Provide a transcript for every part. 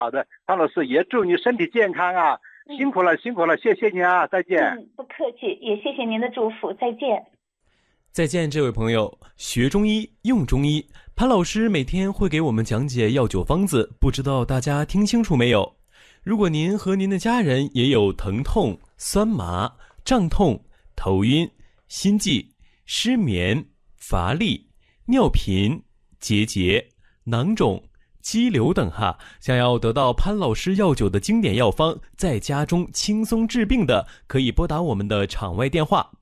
好的，潘老师也祝你身体健康啊，辛苦了，辛苦了，谢谢你啊，再见。 不客气，也谢谢您的祝福，再见。 再见，这位朋友。学中医，用中医，潘老师每天会给我们讲解药酒方子，不知道大家听清楚没有？如果您和您的家人也有疼痛、酸麻、胀痛、头晕、心悸、失眠、乏力、尿频、结节、囊肿、肌瘤等想要得到潘老师药酒的经典药方，在家中轻松治病的，可以拨打我们的场外电话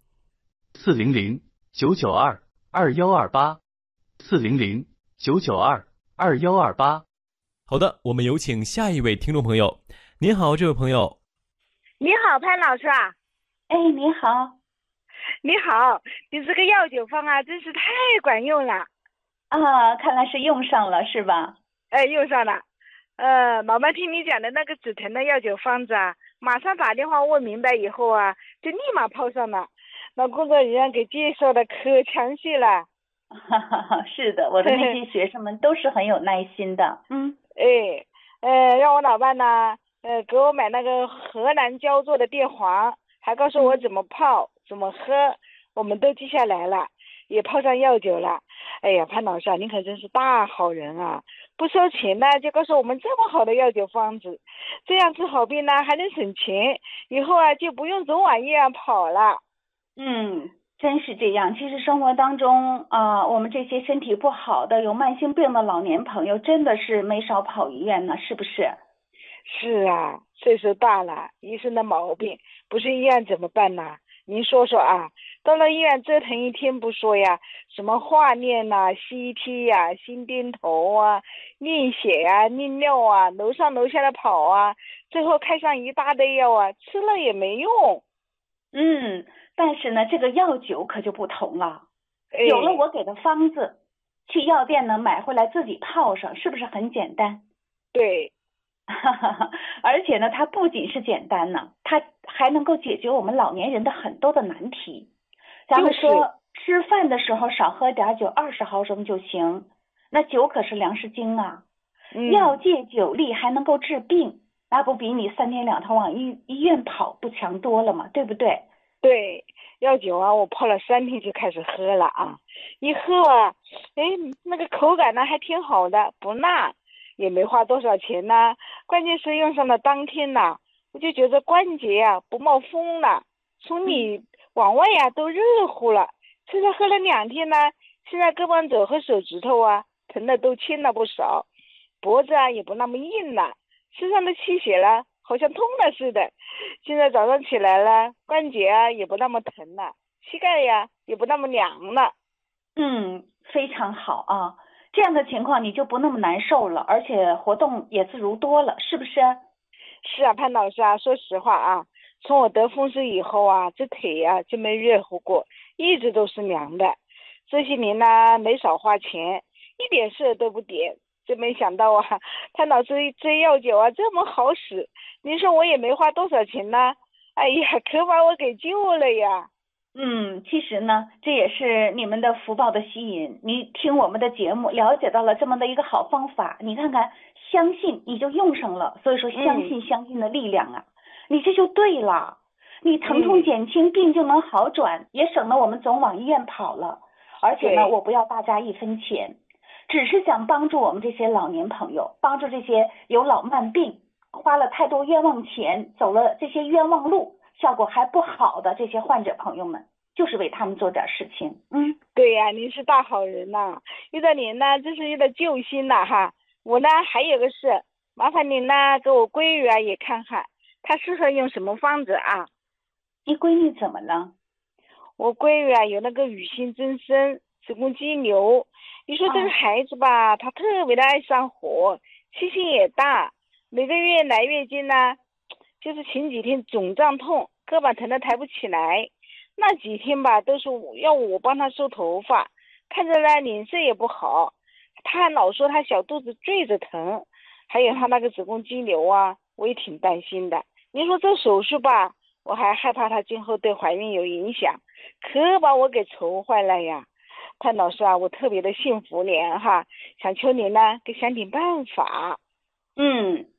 400-992-2128，400-992-2128。好的，我们有请下一位听众朋友。您好，这位朋友。 你好，潘老师啊。 哎，你好。 你好，你这个药酒方啊，真是太管用了。 啊，看来是用上了是吧？ 哎，用上了。老妈听你讲的那个止疼的药酒方子啊，马上打电话问明白以后啊，就立马泡上了。那工作人员给介绍的可详细了。 是的，我的那些学生们都是很有耐心的。 让我老伴呢，给我买那个河南焦作的地黄，还告诉我怎么泡，怎么喝，我们都记下来了，也泡上药酒了。哎呀，潘老师啊，您可真是大好人啊！不收钱呢，就告诉我们这么好的药酒方子，这样治好病呢还能省钱，以后啊就不用总往医院跑了。 真是这样。其实生活当中我们这些身体不好的、有慢性病的老年朋友，真的是没少跑医院呢，是不是？ 是啊，岁数大了，医生的毛病不是医院怎么办呢？您说说啊，到了医院折腾一天不说呀，什么化验啊、CT 呀、心电图啊、验血啊、验尿啊，楼上楼下的跑啊，最后开上一大堆药啊，吃了也没用。 但是呢，这个药酒可就不同了。有了我给的方子，去药店呢买回来自己泡上，是不是很简单？ 对。 而且呢，它不仅是简单呢，它还能够解决我们老年人的很多的难题。咱们说吃饭的时候少喝点酒，20毫升就行。那酒可是粮食精啊，药借酒力还能够治病，那不比你3天2头往医院跑不强多了吗？对不对？ 对，药酒啊，我泡了3天就开始喝了啊，一喝啊，那个口感呢还挺好的，不辣。也没花多少钱呢，关键是用上了当天呢，我就觉得关节啊不冒风了，从里往外啊都热乎了。吃了喝了2天呢，现在胳膊肘和手指头啊疼的都轻了不少，脖子啊也不那么硬了，身上的气血了好像通了似的。现在早上起来了，关节啊也不那么疼了，膝盖呀也不那么凉了。 非常好啊。这样的情况你就不那么难受了，而且活动也自如多了，是不是？ 是啊，潘老师啊，说实话啊，从我得风湿以后啊，这腿啊就没热乎过，一直都是凉的。这些年呢，没少花钱，一点事都不点。真没想到啊，潘老师这药酒啊这么好使，您说我也没花多少钱呢，哎呀，可把我给救了呀。 其实呢，这也是你们的福报的吸引。你听我们的节目，了解到了这么的一个好方法，你看看，相信你就用上了。所以说，相信的力量啊，你这就对了。你疼痛减轻，病就能好转，也省得我们总往医院跑了。而且呢，我不要大家1分钱，只是想帮助我们这些老年朋友，帮助这些有老慢病，花了太多冤枉钱，走了这些冤枉路，效果还不好的这些患者朋友们，就是为他们做点事情。 对呀，您是大好人呐，遇到您呢真是遇到救星了哈。我呢还有个事，麻烦您呢给我闺女啊也看看，她适合用什么方子啊。 你闺女怎么了？ 我闺女啊有那个乳腺增生、子宫肌瘤。你说这个孩子吧，她特别的爱上火，气性也大，每个月来月经呢，就是前几天总胀痛，胳膊疼得抬不起来，那几天吧都是要我帮她收头发，看着呢脸色也不好，她还老说她小肚子坠着疼，还有她那个子宫肌瘤啊，我也挺担心的。您说这手术吧，我还害怕她今后对怀孕有影响，可把我给愁坏了呀。潘老师啊，我特别的幸福您哈，想求您呢给想点办法。